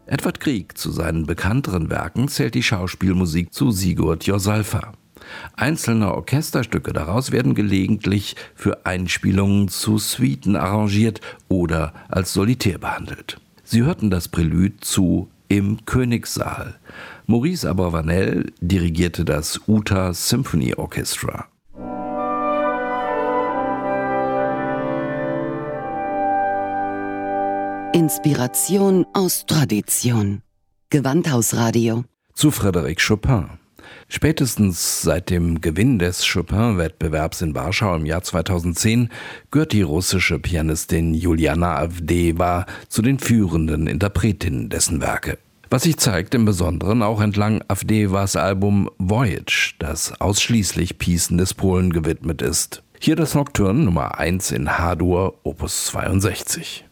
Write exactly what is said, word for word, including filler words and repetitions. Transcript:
Edvard Grieg zu seinen bekannteren Werken zählt die Schauspielmusik zu Sigurd Jorsalfa. Einzelne Orchesterstücke daraus werden gelegentlich für Einspielungen zu Suiten arrangiert oder als Solitär behandelt. Sie hörten das Prälude zu Im Königssaal. Maurice Abravanel dirigierte das Utah Symphony Orchestra. Inspiration aus Tradition. Gewandhausradio. Zu Frédéric Chopin. Spätestens seit dem Gewinn des Chopin-Wettbewerbs in Warschau im Jahr zweitausendzehn gehört die russische Pianistin Juliana Avdeeva zu den führenden Interpretinnen dessen Werke. Was sich zeigt im Besonderen auch entlang Avdeevas Album Voyage, das ausschließlich Piecen des Polen gewidmet ist. Hier das Nocturne Nummer eins in H-Dur, Opus zweiundsechzig.